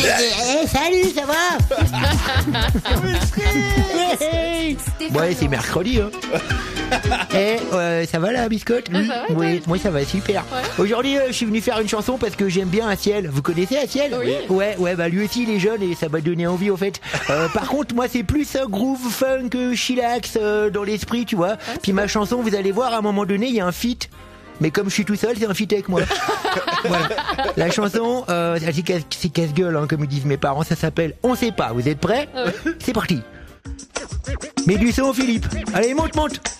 Salut, ça va? Ouais, c'est mercredi, hein. Ça va la biscotte? Oui, moi ça va super. Aujourd'hui, je suis venu faire une chanson parce que j'aime bien Aciel. Vous connaissez Aciel? Oui. Ouais, bah lui aussi il est jeune et ça m'a donné envie au fait. Par contre, moi c'est plus groove, funk, chillax dans l'esprit, tu vois. Puis ma chanson, vous allez voir, à un moment donné, il y a un feat. Mais comme je suis tout seul, c'est un feat avec moi. Voilà. La chanson, c'est casse-gueule, hein, comme ils disent mes parents, ça s'appelle On sait pas. Vous êtes prêts? C'est parti. Mets du son, Philippe. Allez, monte.